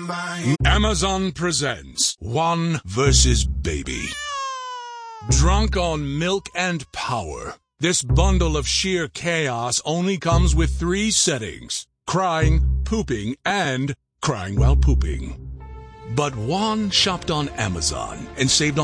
Amazon presents One versus Baby. Drunk on milk and power, this bundle of sheer chaos only comes with 3 settings: crying, pooping, and crying while pooping. But Juan shopped on Amazon and saved